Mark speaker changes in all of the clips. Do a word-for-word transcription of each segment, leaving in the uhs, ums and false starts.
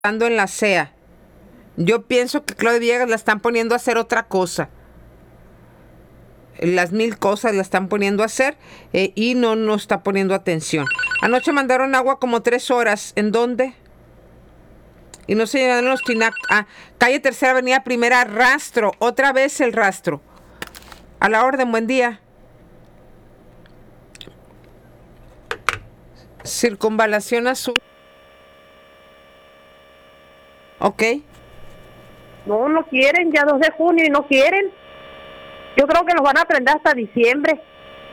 Speaker 1: en la C E A. Yo pienso que Claudia Villegas la están poniendo a hacer otra cosa. Las mil cosas la están poniendo a hacer eh, y no nos está poniendo atención. Anoche mandaron agua como tres horas. ¿En dónde? Y no se llenaron los tinacos. Ah, calle Tercera Avenida Primera, rastro. Otra vez el rastro. A la orden, buen día. Circunvalación Azul. Ok.
Speaker 2: No, no quieren, ya dos de junio y no quieren. Yo creo que los van a prender hasta diciembre.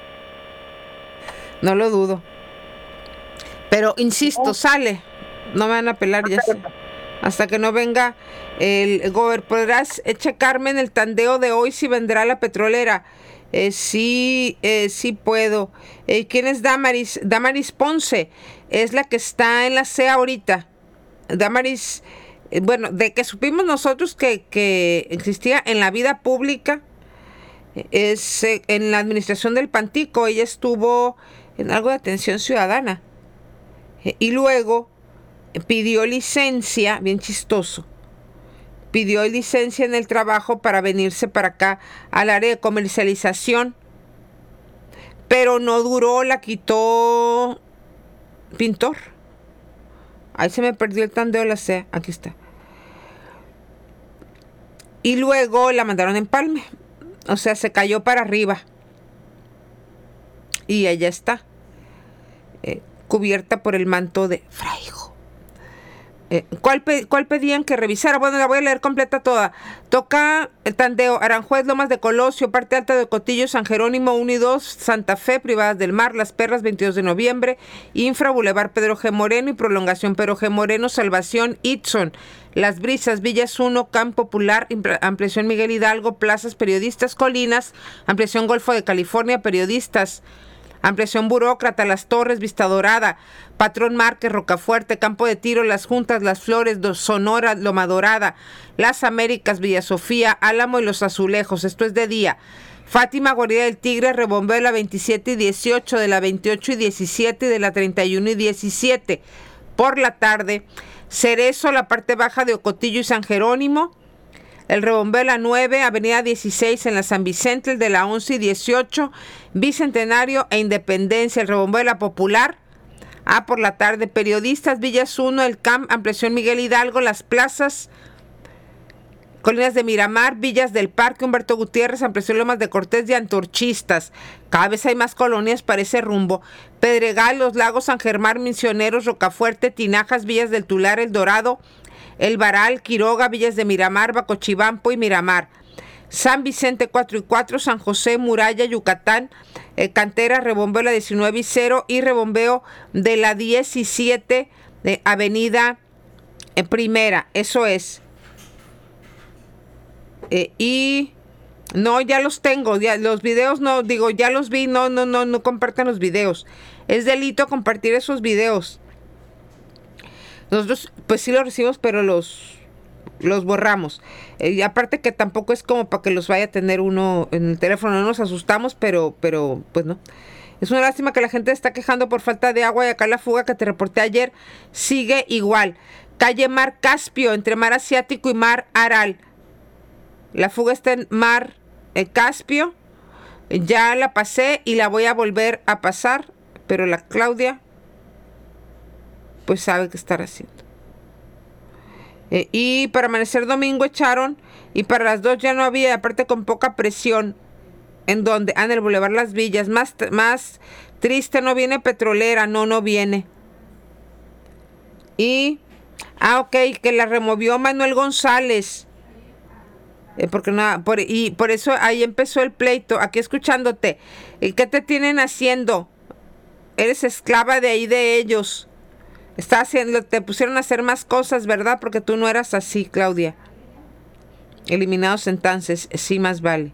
Speaker 1: No lo dudo. Pero insisto, no. Sale. No me van a pelar ya. Sé. Hasta que no venga el gober. ¿Podrás checarme en el tandeo de hoy si vendrá la petrolera? Eh, sí, eh, sí puedo. Eh, ¿Quién es Damaris? Damaris Ponce. Es la que está en la C E A ahorita. Damaris... Bueno, de que supimos nosotros que, que existía en la vida pública, es eh, en la administración del Pantico, ella estuvo en algo de atención ciudadana. Eh, y luego pidió licencia, bien chistoso, pidió licencia en el trabajo para venirse para acá al área de comercialización, pero no duró, la quitó Pintor. Ahí se me perdió el tandeo de la C E A. Aquí está. Y luego la mandaron en empalme. O sea, se cayó para arriba. Y ella está. Eh, cubierta por el manto de Fraijo. Eh, ¿cuál, pe- ¿Cuál pedían que revisara? Bueno, la voy a leer completa toda. Toca el tandeo Aranjuez, Lomas de Colosio, Parte Alta de Cotillo, San Jerónimo uno y dos, Santa Fe, Privadas del Mar, Las Perras, veintidós de noviembre, Infra, Boulevard Pedro G. Moreno y Prolongación Pedro G. Moreno, Salvación, Itzon, Las Brisas, Villas uno, Camp Popular, Ampliación Miguel Hidalgo, Plazas, Periodistas, Colinas, Ampliación Golfo de California, Periodistas, Ampliación Burócrata, Las Torres, Vista Dorada, Patrón Márquez, Rocafuerte, Campo de Tiro, Las Juntas, Las Flores, Sonora, Loma Dorada, Las Américas, Villa Sofía, Álamo y Los Azulejos. Esto es de día. Fátima, Guarida del Tigre, Rebombeo de la veintisiete y dieciocho, de la veintiocho y diecisiete y de la treinta y uno y diecisiete. Por la tarde, Cerezo, la parte baja de Ocotillo y San Jerónimo. El Rebombeo de la nueve, Avenida dieciséis en la San Vicente, el de la once y dieciocho, Bicentenario e Independencia, el Rebombeo de la Popular. Ah, por la tarde, Periodistas, Villas uno, el C A M, Ampliación Miguel Hidalgo, Las Plazas, Colinas de Miramar, Villas del Parque, Humberto Gutiérrez, Ampliación Lomas de Cortés y Antorchistas. Cada vez hay más colonias para ese rumbo. Pedregal, Los Lagos, San Germán, Misioneros, Rocafuerte, Tinajas, Villas del Tular, El Dorado, El Baral, Quiroga, Villas de Miramar, Bacochibampo y Miramar. San Vicente cuatro y cuatro, San José, Muralla, Yucatán, eh, Cantera, Rebombeo de la diecinueve y cero y Rebombeo de la diecisiete de Avenida eh, Primera. Eso es. Eh, y no, ya los tengo, ya los videos no, digo, ya los vi, no, no, no, no compartan los videos. Es delito compartir esos videos. Nosotros, pues sí los recibimos, pero los, los borramos. Eh, y aparte que tampoco es como para que los vaya a tener uno en el teléfono. No nos asustamos, pero, pero, pues no. Es una lástima que la gente está quejando por falta de agua y acá la fuga que te reporté ayer sigue igual. Calle Mar Caspio, entre Mar Asiático y Mar Aral. La fuga está en Mar eh, Caspio. Ya la pasé y la voy a volver a pasar, pero la Claudia pues sabe qué estar haciendo. Eh, y para amanecer domingo echaron, y para las dos ya no había, aparte con poca presión. ¿En donde? Ah, en el Boulevard Las Villas. Más, más triste, no viene petrolera, no, no viene. Y, ah, ok, que la removió Manuel González. Eh, porque no, por, y por eso ahí empezó el pleito, aquí escuchándote. ¿Y qué te tienen haciendo? Eres esclava de ahí de ellos. Está haciendo, te pusieron a hacer más cosas, ¿verdad? Porque tú no eras así, Claudia. Eliminados entonces, sí más vale.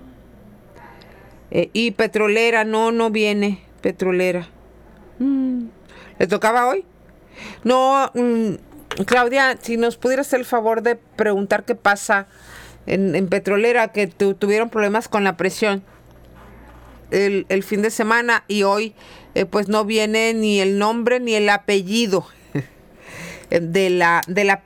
Speaker 1: Eh, y petrolera, no, no viene petrolera. Mm. ¿Le tocaba hoy? No, mm, Claudia, si nos pudieras hacer el favor de preguntar qué pasa en, en petrolera, que tu, tuvieron problemas con la presión el, el fin de semana y hoy eh, pues no viene ni el nombre ni el apellido. eh, de la de la